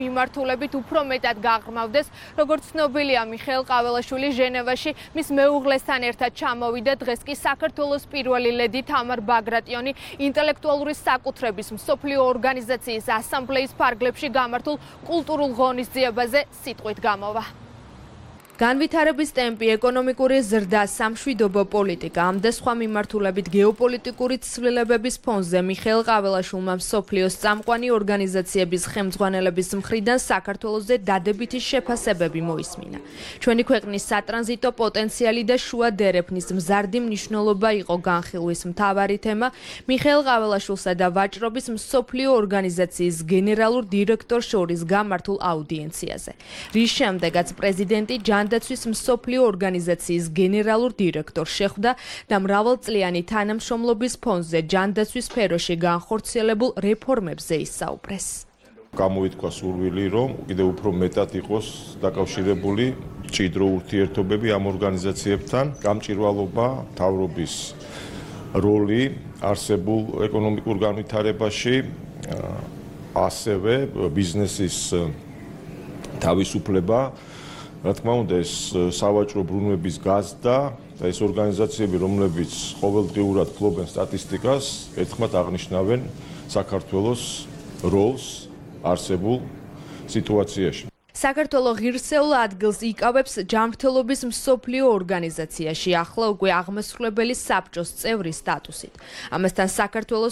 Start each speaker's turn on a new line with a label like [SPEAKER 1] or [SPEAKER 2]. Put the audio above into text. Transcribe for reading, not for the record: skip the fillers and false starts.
[SPEAKER 1] მიმართულებით უფრო მეტად გაღრმავდეს, როგორც ცნობილია, მიხეილ ყაველაშვილი ჟენევაში მის მეუღლესთან ერთად ჩამოვიდა. დღეს კი საქართველოს პირველი ლედი თამარ ბაგრატიონი ინტელექტუალური საკუთრების მსოფლიო ორგანიზაციის ასამბლეის ფარგლებში გამართულ კულტურულ ღონისძიებაზე სიტყვით გამოვა. განვითარების ტემპი, ეკონომიკური ზრდა, სამშვიდობო პოლიტიკა, ამ და სხვა მიმართულებით გეოპოლიტიკური ცვლილებების ფონზე მიხეილ ყაველაშვილმა მსოფლიოს წამყვანი ორგანიზაციების ხელმძღვანელების მხრიდან საქართველოზე დადებითი შეფასებები მოისმინა. ჩვენი ქვეყნის სატრანზიტო პოტენციალი და შუა დერეფნის მზარდი მნიშვნელობა იყო განხილვის მთავარი თემა მიხეილ ყაველაშვილსა და ვაჭრობის მსოფლიო ორგანიზაციის გენერალურ დირექტორს შორის გამართულ აუდიენციაზე. რის შემდეგაც პრეზიდენტი დაცვის მსოფლიო ორგანიზაციის გენერალურ დირექტორს შეხვდა და მრავალწლიანი თანამშრომლობის ფონზე ჯანდაცვის სფეროში განხორციელებულ რეფორმებზე ისაუბრეს.
[SPEAKER 2] გამოითქვა სურვილი, რომ კიდევ უფრო მეტად იყოს დაკავშირებული მჭიდრო ურთიერთობები ამ ორგანიზაციებთან, გამჭვირვალობა, მთავრობის როლი არსებულ ეკონომიკურ განვითარებაში, ასევე ბიზნესის თავისუფლება. რა თქმა უნდა, ეს სავაჭრო ბრუნვების გაზრდა და ეს ორგანიზაციები, რომლებიც ყოველდღიურად ფლობენ სტატისტიკას, ერთხმად აღნიშნავენ საქართველოს როლს არსებულ სიტუაციაში.
[SPEAKER 1] საქართველო ღირსეულ ადგილს იკავებს ჯანმრთელობის მსოფლიო ორგანიზაციაში, ახლა უკვე აღმასრულებელი საბჭოს წევრის სტატუსით. ამასთან საქართველოს